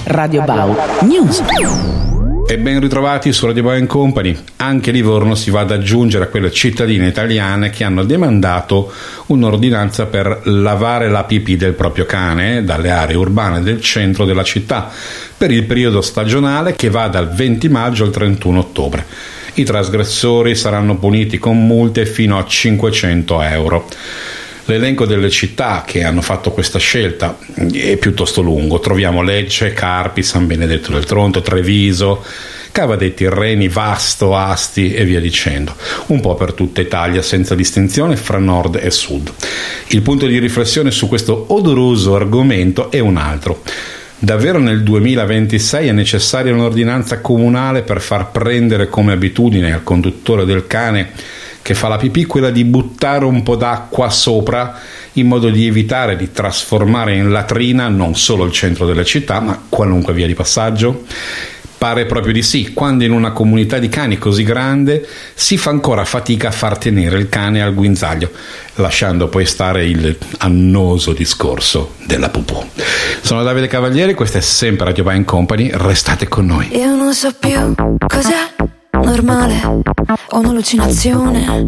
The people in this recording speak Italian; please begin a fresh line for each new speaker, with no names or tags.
Radio Bau News.
E ben ritrovati su Radio Bau Company. Anche Livorno si va ad aggiungere a quelle cittadine italiane che hanno demandato un'ordinanza per lavare la pipì del proprio cane dalle aree urbane del centro della città per il periodo stagionale che va dal 20 maggio al 31 ottobre. I trasgressori saranno puniti con multe fino a 500 euro. L'elenco delle città che hanno fatto questa scelta è piuttosto lungo. Troviamo Lecce, Carpi, San Benedetto del Tronto, Treviso, Cava dei Tirreni, Vasto, Asti e via dicendo. Un po' per tutta Italia, senza distinzione fra nord e sud. Il punto di riflessione su questo odoroso argomento è un altro. Davvero nel 2026 è necessaria un'ordinanza comunale per far prendere come abitudine al conduttore del cane che fa la pipì quella di buttare un po' d'acqua sopra in modo di evitare di trasformare in latrina non solo il centro della città ma qualunque via di passaggio? Pare proprio di sì, quando in una comunità di cani così grande si fa ancora fatica a far tenere il cane al guinzaglio, lasciando poi stare il annoso discorso della pupù. Sono Davide Cavalieri, questa è sempre Radio Bau Company, restate con noi.
Io non so più cos'è normale o un'allucinazione,